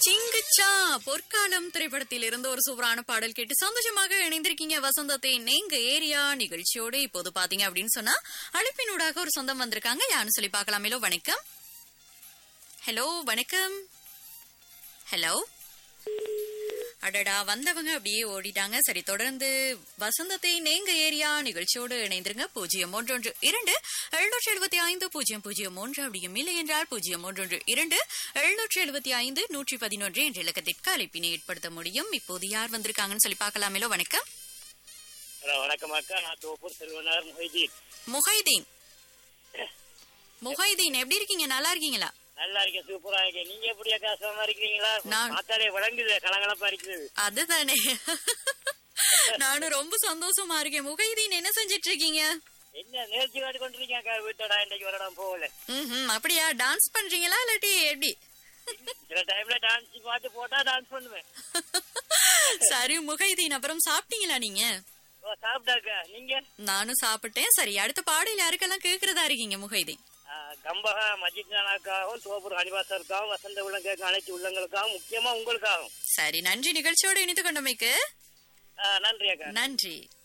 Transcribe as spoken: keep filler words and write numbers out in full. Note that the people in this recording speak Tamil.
சிங்குச்சா பொற்காலம் திரைப்படத்தில் இருந்து ஒரு சூப்பரான பாடல் கேட்டு சந்தோஷமாக இணைந்திருக்கீங்க வசந்தத்தை நீங்க ஏரியா நிகழ்ச்சியோடு. இப்போது பாத்தீங்க அப்படின்னு சொன்னா அழைப்பினூடாக ஒரு சொந்தம் வந்திருக்காங்க. யாருன்னு சொல்லி பார்க்கலாம். ஹலோ வணக்கம். ஹலோ வணக்கம். ஹலோ. அடடா வந்தவங்க அப்படியே ஓடிட்டாங்க. சரி, தொடர்ந்து வசந்தத்தை நீங்க ஏரியா நிகழ்ச்சியோடு இணைந்திருங்க. பூஜ்ஜியம் ஒன்றொன்று இரண்டு எழுநூற்றி எழுபத்தி ஐந்து பூஜ்ஜியம் பூஜ்ஜியம் ஒன்று அப்படியும் இல்லை என்றால் பூஜ்ஜியம் ஒன்றொன்று இரண்டு எழுநூற்றி எழுபத்தி ஐந்து நூற்றி பதினொன்று என்ற இலக்கத்திற்கு அழைப்பினை ஏற்படுத்த முடியும். இப்போது யார் வந்திருக்காங்கன்னு சொல்லி பார்க்கலாமேலோ. வணக்கம். வணக்கம் அக்கா, நான் தோப்பூர் செல்வனார் முஹைதீன். முஹைதீன் முஹைதீன் எப்படி இருக்கீங்க? நல்லா இருக்கீங்களா? நல்லா இருக்கேன், சூப்பரா இருக்கேன். நீங்க எப்படி அக்கா, சுகமா இருக்கீங்களா? பார்த்தாலே வழங்குது, கலகலப்பா இருக்குது. அதுதானே, நானும் ரொம்ப சந்தோஷமா இருக்கேன். முஹைதீன் என்ன செஞ்சிட்டு இருக்கீங்க? என்ன நேர்ச்சி காட்டு கொண்டிருக்கீங்க அக்கா? வீட்டோட இன்னைக்கு ஒரு இடம் போகல. ம் அப்படியா? டான்ஸ் பண்றீங்களா இல்லாட்டி எப்படி? சில டைம்ல டான்ஸ் பாட்டு போட்டா டான்ஸ் பண்ணுவேன். சரி முஹைதீன், அப்புறம் சாப்பிட்டீங்களா நீங்க? சாப்பிட்டாக்கா, நீங்க? நானும் சாப்பிட்டேன். சரி, அடுத்த பாடல் யாருக்கெல்லாம் கேக்குறதா இருக்கீங்க முஹைதீன்? கம்பகா மஜித் நானாக்காகவும் தோப்பூர் ஹரிவாசருக்காகவும் வசந்த உள்ள கேட்க அனைத்து உள்ளங்களுக்காகவும் முக்கியமா உங்களுக்காகவும். சரி, நன்றி நிகழ்ச்சியோடு இணைத்து கொண்டமைக்கு. நன்றி அக்கா. நன்றி.